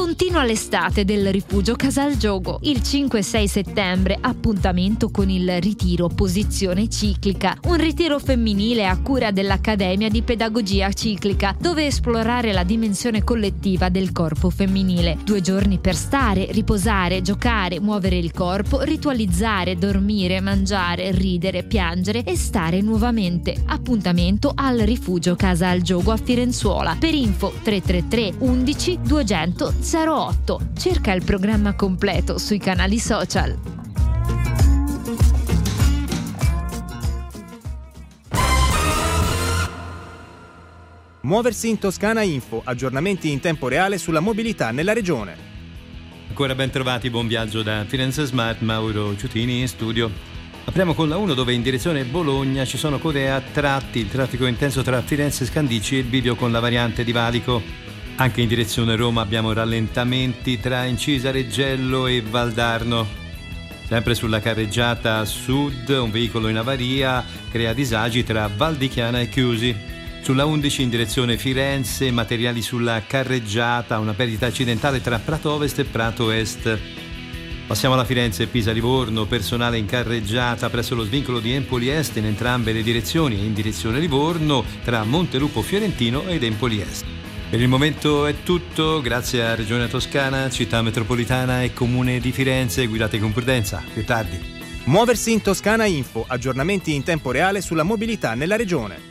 Continua l'estate del rifugio Casal Giogo. Il 5-6 settembre appuntamento con il ritiro Posizione Ciclica, un ritiro femminile a cura dell'Accademia di Pedagogia Ciclica, dove esplorare la dimensione collettiva del corpo femminile. 2 giorni per stare, riposare, giocare, muovere il corpo, ritualizzare, dormire, mangiare, ridere, piangere e stare nuovamente. Appuntamento al rifugio Casal Giogo a Firenzuola. Per info 333 11 200 08. Cerca il programma completo sui canali social. Muoversi in Toscana Info, aggiornamenti in tempo reale sulla mobilità nella regione. Ancora ben trovati, buon viaggio da Firenze Smart, Mauro Ciutini in studio. Apriamo con la 1 dove in direzione Bologna ci sono code a tratti, il traffico intenso tra Firenze Scandicci e il bivio con la variante di Valico. Anche in direzione Roma abbiamo rallentamenti tra Incisa Reggello e Valdarno. Sempre sulla carreggiata sud un veicolo in avaria crea disagi tra Val di Chiana e Chiusi. Sulla 11 in direzione Firenze, materiali sulla carreggiata, una perdita accidentale tra Prato Ovest e Prato Est. Passiamo alla Firenze Pisa-Livorno, personale in carreggiata presso lo svincolo di Empoli Est in entrambe le direzioni e in direzione Livorno tra Montelupo Fiorentino ed Empoli Est. Per il momento è tutto, grazie a Regione Toscana, Città Metropolitana e Comune di Firenze, guidate con prudenza, più tardi. Muoversi in Toscana Info, aggiornamenti in tempo reale sulla mobilità nella regione.